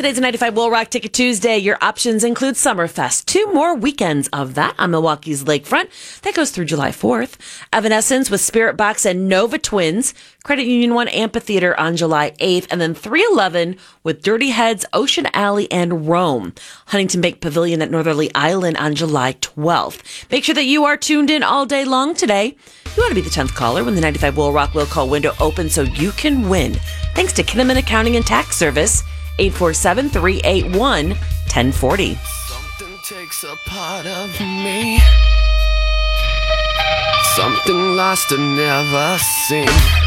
Today's a 95 Will Rock Ticket Tuesday. Your options include Summerfest. 2 more weekends of that on Milwaukee's lakefront. That goes through July 4th. Evanescence with Spirit Box and Nova Twins. Credit Union 1 Amphitheater on July 8th. And then 311 with Dirty Heads, Ocean Alley, and Rome. Huntington Bank Pavilion at Northerly Island on July 12th. Make sure that you are tuned in all day long today. You want to be the 10th caller when the 95 Will Rock will call window opens so you can win. Thanks to Kinnaman Accounting and Tax Service, 847-381-1040. Something takes a part of me. Something lost and never seen.